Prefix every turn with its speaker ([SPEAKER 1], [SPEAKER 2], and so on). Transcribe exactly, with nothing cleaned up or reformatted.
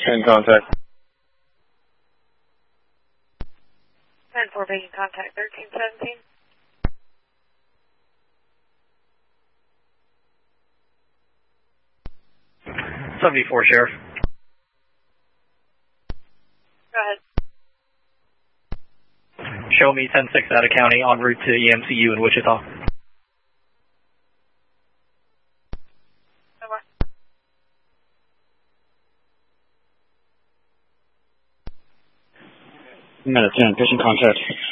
[SPEAKER 1] In contact.
[SPEAKER 2] ten four making contact thirteen seventeen.
[SPEAKER 3] seventy-four, Sheriff.
[SPEAKER 2] Go ahead.
[SPEAKER 3] Show me ten six out of county en route to E M C U in Wichita.
[SPEAKER 2] Over.
[SPEAKER 1] Minute ten, pushing contact.